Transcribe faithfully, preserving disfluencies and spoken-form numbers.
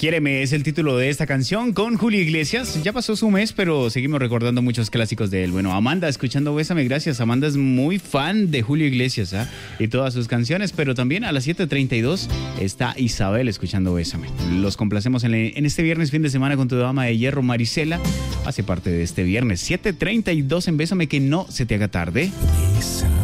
Quiéreme es el título de esta canción con Julio Iglesias. Ya pasó su mes, pero seguimos recordando muchos clásicos de él. Bueno, Amanda, escuchando Bésame, gracias. Amanda es muy fan de Julio Iglesias, ¿eh? Y todas sus canciones, pero también a las siete treinta y dos está Isabel escuchando Bésame. Los complacemos en, en este viernes, fin de semana, con tu dama de hierro, Marisela. Hace parte de este viernes, siete treinta y dos en Bésame, que no se te haga tarde.